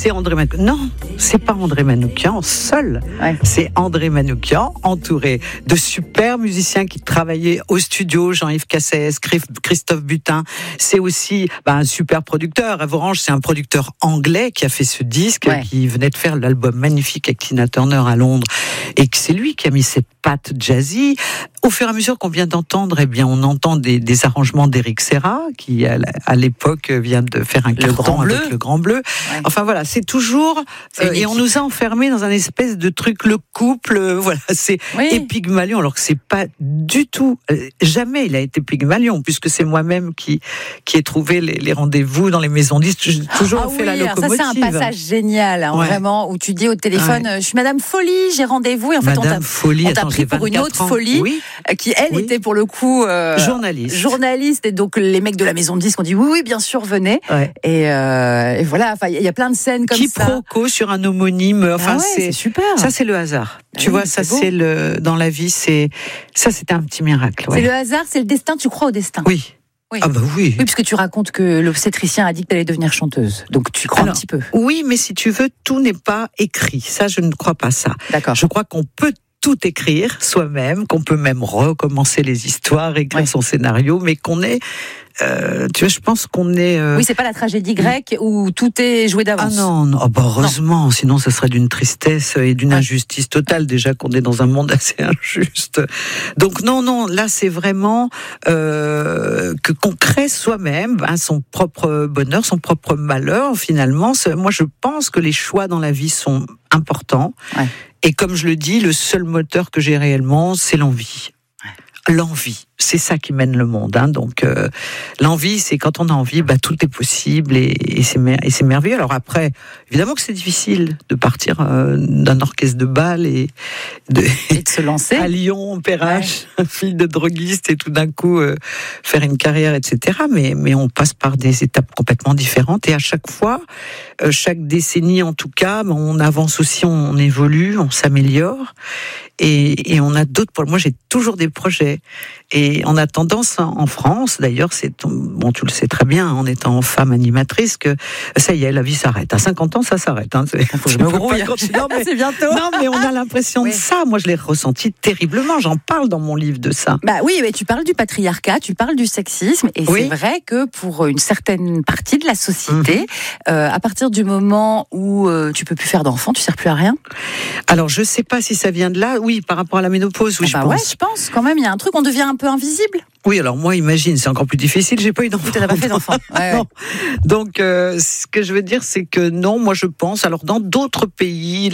c'est André Manoukian. Non, c'est pas André Manoukian seul. Ouais. C'est André Manoukian, entouré de super musiciens qui travaillaient au studio, Jean-Yves Cassès, Christophe Butin. C'est aussi un super producteur. Rêve Orange, c'est un producteur anglais qui a fait ce disque, qui venait de faire l'album magnifique avec Tina Turner à Londres, et que c'est lui qui a mis cette patte jazzy. Au fur et à mesure qu'on vient d'entendre, eh bien, on entend des arrangements d'Éric Serra, qui à l'époque vient de faire un carton avec le Grand Bleu. Ouais. Enfin voilà, c'est toujours et on nous a enfermés dans un espèce de truc, le couple, voilà, c'est et Pygmalion, alors que c'est pas du tout, jamais il a été Pygmalion, puisque c'est moi-même qui ai trouvé les rendez-vous dans les maisons disques. J'ai toujours fait la locomotive. Ça, c'est un passage génial, hein, vraiment, où tu dis au téléphone, je suis Madame Folie, j'ai rendez-vous, et en fait, on t'a pris pour une autre Folie, qui elle était pour le coup journaliste, et donc les mecs de la maison de disques ont dit oui, bien sûr, venez. Ouais. Et voilà, enfin, il y a plein de scènes comme ça. Quiproquo sur un homonyme, enfin c'est super. Ça c'est le hasard. Tu vois, ça c'est dans la vie, c'était un petit miracle. Ouais. C'est le hasard, c'est le destin. Tu crois au destin? Oui. Ah bah oui. Oui, puisque tu racontes que l'obstétricien a dit que tu allais devenir chanteuse. Donc tu crois un petit peu. Oui, mais si tu veux, tout n'est pas écrit. Ça, je ne crois pas ça. D'accord. Je crois qu'on peut tout écrire soi-même, qu'on peut même recommencer les histoires, écrire son scénario, mais qu'on est... tu vois, je pense qu'on est... Oui, c'est pas la tragédie grecque où tout est joué d'avance. Ah non. Oh bah heureusement, sinon ça serait d'une tristesse et d'une injustice totale, déjà qu'on est dans un monde assez injuste. Donc non, là c'est vraiment qu'on crée soi-même son propre bonheur, son propre malheur, finalement. Moi, je pense que les choix dans la vie sont importants. Ouais. Et comme je le dis, le seul moteur que j'ai réellement, c'est l'envie. L'envie, c'est ça qui mène le monde. Hein. Donc l'envie, c'est quand on a envie, tout est possible et c'est merveilleux. Alors après, évidemment que c'est difficile de partir d'un orchestre de bal et de se lancer à Lyon, Perrache, fille de droguiste et tout d'un coup faire une carrière, etc. Mais on passe par des étapes complètement différentes et à chaque fois, chaque décennie en tout cas, on avance aussi, on évolue, on s'améliore. Et on a d'autres. Moi, j'ai toujours des projets. Et on a tendance en France, d'ailleurs, tu le sais très bien, en étant femme animatrice, que ça y est, la vie s'arrête. À 50 ans, ça s'arrête. Hein. Faut que je me grouille. C'est bientôt. Non, mais on a l'impression de ça. Moi, je l'ai ressenti terriblement. J'en parle dans mon livre de ça. Bah oui, mais tu parles du patriarcat, tu parles du sexisme, et c'est vrai que pour une certaine partie de la société, à partir du moment où tu peux plus faire d'enfants, tu sers plus à rien. Alors, je sais pas si ça vient de là. Oui, par rapport à la ménopause, oui, je pense. Ouais, je pense quand même. Il y a un truc, on devient un peu invisible. Oui, alors moi, imagine, c'est encore plus difficile. J'ai pas eu d'enfant. Tu n'as pas fait d'enfant. Ouais. Donc, ce que je veux dire, c'est que non, moi, je pense. Alors, dans d'autres pays,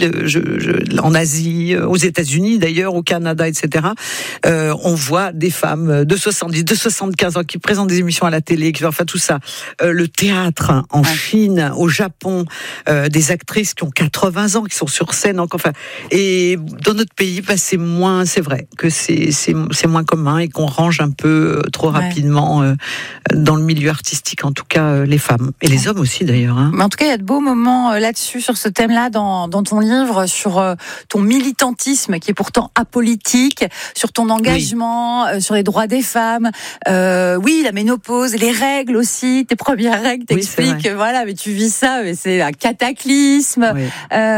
en Asie, aux États-Unis, d'ailleurs, au Canada, etc., on voit des femmes de 70, de 75 ans qui présentent des émissions à la télé, qui enfin tout ça. Le théâtre en Chine, au Japon, des actrices qui ont 80 ans, qui sont sur scène. Enfin, et dans notre pays, c'est moins. C'est vrai que c'est moins commun et qu'on range un peu trop rapidement dans le milieu artistique, en tout cas les femmes et les hommes aussi d'ailleurs. Hein. Mais en tout cas, il y a de beaux moments là-dessus, sur ce thème-là, dans ton livre, sur ton militantisme qui est pourtant apolitique, sur ton engagement, sur les droits des femmes. Oui, la ménopause, les règles aussi, tes premières règles, t'expliques, voilà, mais tu vis ça, mais c'est un cataclysme. Oui.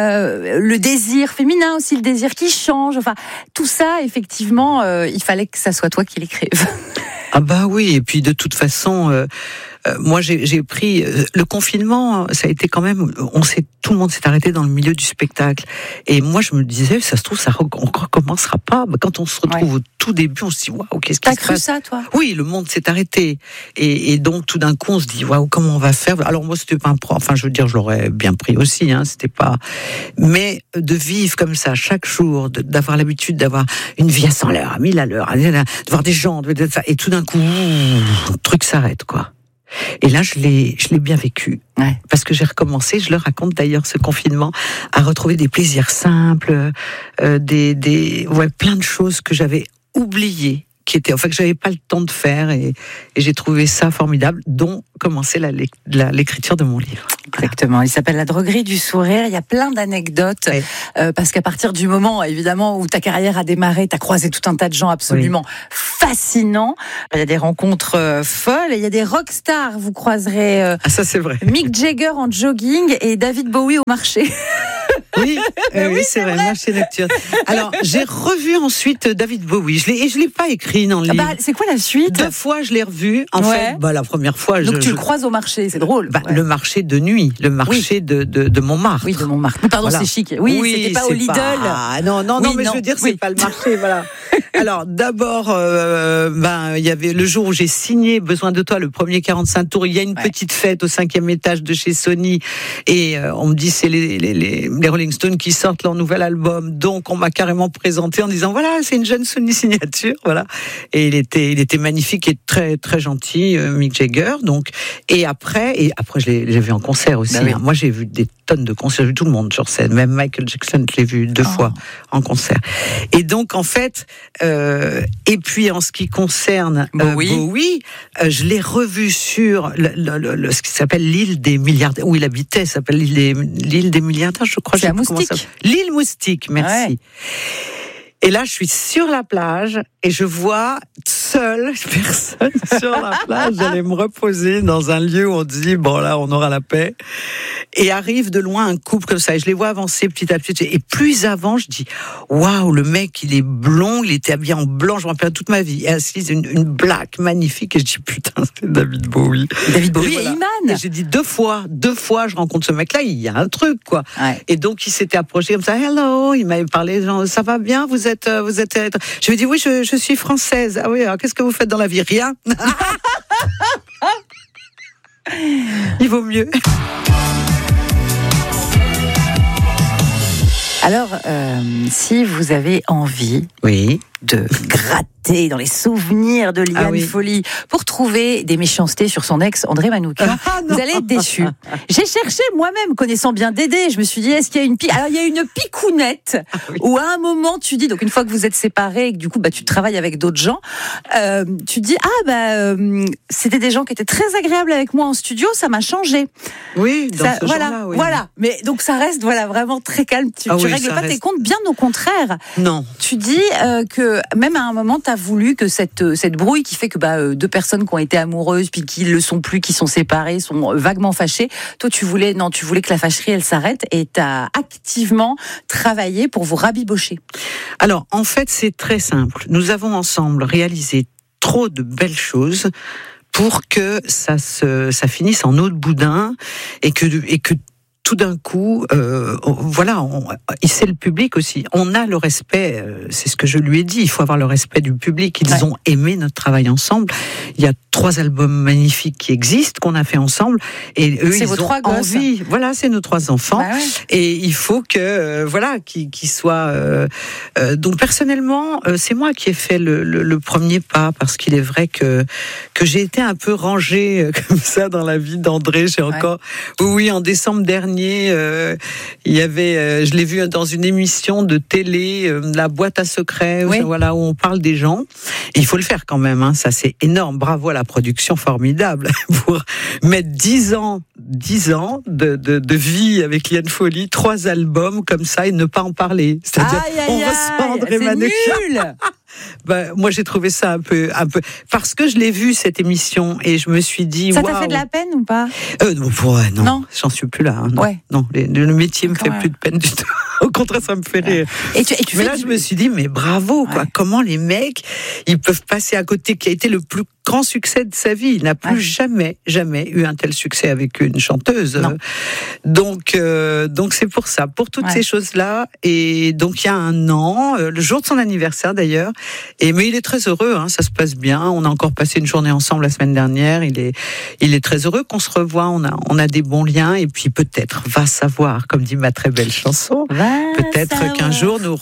Le désir féminin aussi, le désir qui change. Enfin, tout ça, effectivement, il fallait que ça soit toi qui l'écrive. Ah bah oui, et puis de toute façon, moi j'ai pris le confinement, ça a été quand même, tout le monde s'est arrêté dans le milieu du spectacle. Et moi je me disais, ça se trouve, on recommencera pas. Quand on se retrouve au tout début, on se dit waouh, qu'est-ce qui se passe ? T'as cru ça, toi ? Oui, le monde s'est arrêté. Et donc tout d'un coup, on se dit waouh, comment on va faire ? Alors moi c'était pas enfin je veux dire, je l'aurais bien pris aussi, hein, c'était pas. Mais de vivre comme ça chaque jour, d'avoir l'habitude d'avoir une vie à 100 l'heure, à 1000 à l'heure, de voir des gens, et tout d'un coup, le truc s'arrête, quoi. Et là, je l'ai bien vécu. Ouais. Parce que j'ai recommencé, je le raconte d'ailleurs, ce confinement, à retrouver des plaisirs simples, plein de choses que j'avais oubliées, que j'avais pas le temps de faire, et j'ai trouvé ça formidable, dont commencer l'écriture de mon livre. Exactement. Il s'appelle La droguerie du sourire. Il y a plein d'anecdotes, parce qu'à partir du moment, évidemment, où ta carrière a démarré, tu as croisé tout un tas de gens absolument fascinants. Il y a des rencontres folles, et il y a des rockstars. Vous croiserez ça c'est vrai. Mick Jagger en jogging et David Bowie au marché. Oui, c'est vrai, marché nocturne. Alors, j'ai revu ensuite David Bowie. Je l'ai pas écrit dans le livre. C'est quoi la suite ? 2 fois, je l'ai revu. En fait, la première fois, donc tu le croises au marché, c'est drôle. Le marché de nuit, le marché de Montmartre. Oui, de Montmartre. Pardon, c'est chic. Oui, c'était pas au Lidl. Non, mais je veux dire, c'est pas le marché, voilà. Alors, d'abord, il y avait le jour où j'ai signé Besoin de toi, le premier 45 tours. Il y a une petite fête au 5e étage de chez Sony, et on me dit c'est les Rolling Stones qui sortent leur nouvel album. Donc, on m'a carrément présenté en disant voilà, c'est une jeune Sony signature, voilà. Et il était magnifique et très très gentil, Mick Jagger. Donc, et après, je l'ai vu en concert aussi. Oui. Moi, j'ai vu des tonnes de concerts, j'ai vu tout le monde sur scène. Même Michael Jackson, je l'ai vu 2 fois en concert. Et donc, en fait, et puis en ce qui concerne Bowie, je l'ai revu sur ce qui s'appelle l'île des milliardaires, où il habitait, ça s'appelle l'île des milliardaires, je crois. C'est à Moustique. L'île Moustique, merci. Ouais. Et là, je suis sur la plage et je vois personne sur la plage. J'allais me reposer dans un lieu où on dit, bon là, on aura la paix. Et arrive de loin un couple comme ça. Et je les vois avancer petit à petit. Et plus avant, je dis, waouh, le mec, il est blond, il était habillé en blanc. Je me rappelle toute ma vie. Et assise, une blague magnifique. Et je dis, putain, c'est David Bowie. David Bowie et Iman. Et j'ai dit 2 fois, je rencontre ce mec-là. Il y a un truc, quoi. Ouais. Et donc, il s'était approché comme ça. Hello. Il m'avait parlé, genre, ça va bien? Vous êtes. Je lui ai dit, oui, je suis française. Ah oui, alors qu'est-ce que vous faites dans la vie? Rien. Il vaut mieux. Alors, si vous avez envie de gratter dans les souvenirs de Liane Folly pour trouver des méchancetés sur son ex André Manoukian, vous allez être déçus. J'ai cherché moi-même, connaissant bien Dédé, je me suis dit, est-ce qu'il y a une Alors, il y a une picounette où à un moment, tu dis, donc une fois que vous êtes séparés et que du coup, tu travailles avec d'autres gens, tu dis, c'était des gens qui étaient très agréables avec moi en studio, ça m'a changé. Oui, dans ce genre-là, oui. Voilà. Mais donc, ça reste, vraiment très calme. Tu règles pas tes comptes, bien au contraire. Non. Tu dis que même à un moment, tu as voulu que cette brouille qui fait que 2 personnes qui ont été amoureuses puis qui le sont plus, qui sont séparées, sont vaguement fâchées. Toi, tu voulais que la fâcherie elle s'arrête, et tu as activement travaillé pour vous rabibocher. Alors, en fait, c'est très simple. Nous avons ensemble réalisé trop de belles choses pour que ça finisse en eau de boudin, et que tout d'un coup, c'est le public aussi. On a le respect, c'est ce que je lui ai dit, il faut avoir le respect du public. Ils ont aimé notre travail ensemble. Il y a 3 albums magnifiques qui existent, qu'on a fait ensemble, et eux, ils ont envie. Voilà, c'est nos 3 enfants. Et il faut que, qu'ils soient... donc, personnellement, c'est moi qui ai fait le premier pas, parce qu'il est vrai que j'ai été un peu rangée comme ça dans la vie d'André. J'ai encore... Oui, en décembre dernier, il y avait, je l'ai vu dans une émission de télé, La boîte à secrets, où on parle des gens. Et il faut le faire quand même, hein, ça c'est énorme. Bravo à la production, formidable, pour mettre 10 ans de vie avec Liane Folly, 3 albums comme ça, et ne pas en parler. C'est-à-dire, on reçoit André Manoukian. C'est nul. Moi j'ai trouvé ça un peu parce que je l'ai vu cette émission, et je me suis dit, ça t'a fait de la peine ou pas? Non, j'en suis plus là. Non, le métier me fait plus de peine du tout. Au contraire, ça me fait rire. Mais là, je me suis dit, mais bravo, quoi. Comment les mecs, ils peuvent passer à côté, qui a été le plus grand succès de sa vie. Il n'a plus jamais eu un tel succès avec une chanteuse. Donc c'est pour ça, pour toutes ces choses-là. Et donc, il y a un an, le jour de son anniversaire d'ailleurs. Mais il est très heureux, hein, ça se passe bien. On a encore passé une journée ensemble la semaine dernière. Il est très heureux qu'on se revoie. On a des bons liens. Et puis peut-être, va savoir, comme dit ma très belle chanson, peut-être qu'un jour nous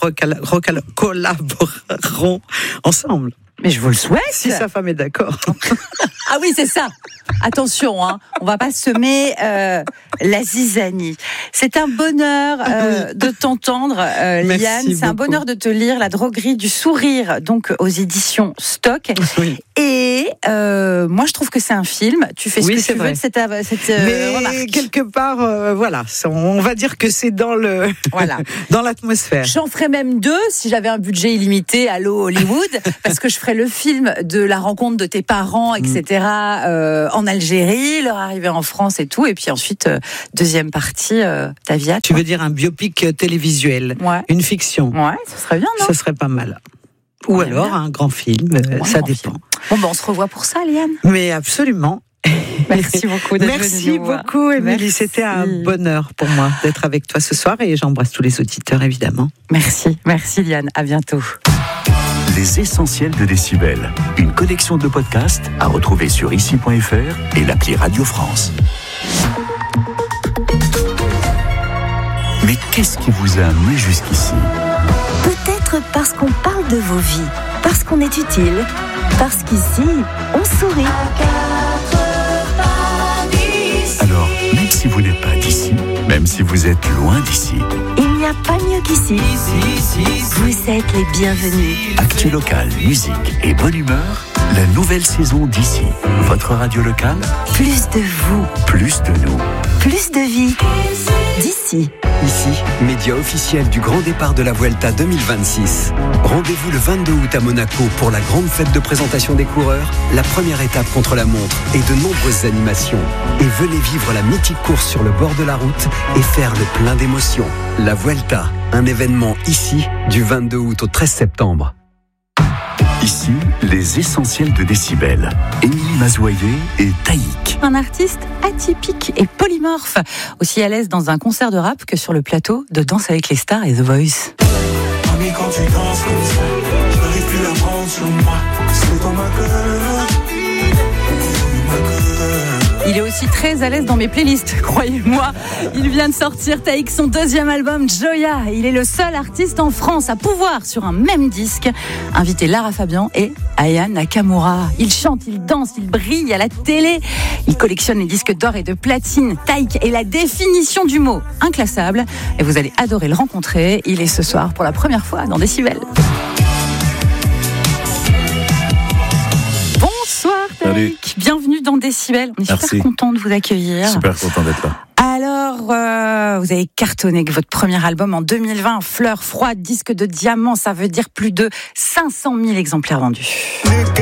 collaborerons ensemble. Mais je vous le souhaite. Si sa femme est d'accord. Ah oui, c'est ça. Attention, hein, on va pas semer la zizanie. C'est un bonheur de t'entendre, Liane. C'est un bonheur de te lire La droguerie du sourire, donc aux éditions Stock. Oui. Et moi, je trouve que c'est un film. Tu fais ce que tu veux de cette Mais remarque. quelque part, voilà, on va dire que c'est dans dans l'atmosphère. J'en ferais même 2 si j'avais un budget illimité. Allô Hollywood, parce que je ferais le film de la rencontre de tes parents, etc. En Algérie, leur arrivée en France et tout, et puis ensuite deuxième partie, ta vie à toi. Tu veux dire un biopic télévisuel, une fiction. Ouais, ce serait bien, non? Ce serait pas mal. Ou alors bien. Un grand film, ça dépend. Film. Bon, ben on se revoit pour ça, Liane. Mais absolument. Merci beaucoup d'être Merci beaucoup, Émilie. C'était un bonheur pour moi d'être avec toi ce soir et j'embrasse tous les auditeurs, évidemment. Merci, Liane. À bientôt. Les essentiels de Décibel. Une collection de podcasts à retrouver sur ici.fr et l'appli Radio France. Mais qu'est-ce qui vous a amené jusqu'ici? Peut-être parce qu'on parle de vos vies, parce qu'on est utile, parce qu'ici, on sourit. Alors, même si vous n'êtes pas d'ici, même si vous êtes loin d'ici, il n'y a pas mieux qu'ici. Vous êtes les bienvenus. Actu local, musique et bonne humeur, la nouvelle saison d'Ici. Votre radio locale. Plus de vous. Plus de nous. Plus de vie. D'ici. Ici, média officiel du grand départ de la Vuelta 2026. Rendez-vous le 22 août à Monaco pour la grande fête de présentation des coureurs, la première étape contre la montre et de nombreuses animations. Et venez vivre la mythique course sur le bord de la route et faire le plein d'émotions. La Vuelta, un événement ici du 22 août au 13 septembre. Ici, les essentiels de Décibel. Émilie Mazoyer et Taïk. Un artiste atypique et polymorphe, aussi à l'aise dans un concert de rap que sur le plateau de Danse avec les stars et The Voice. Mais quand tu danses comme ça, je n'arrive plus à prendre sur moi. C'est dans ma gueule. Il est aussi très à l'aise dans mes playlists, croyez-moi. Il vient de sortir Taïk son 2e album, Joya. Il est le seul artiste en France à pouvoir, sur un même disque, inviter Lara Fabian et Aya Nakamura. Il chante, il danse, il brille à la télé. Il collectionne les disques d'or et de platine. Taïk est la définition du mot inclassable. Et vous allez adorer le rencontrer. Il est ce soir pour la première fois dans Décibel. Salut. Bienvenue dans Décibel. On est super content de vous accueillir. Super content d'être là. Alors, vous avez cartonné avec votre premier album en 2020, Fleurs froides, disque de diamant, ça veut dire plus de 500 000 exemplaires vendus.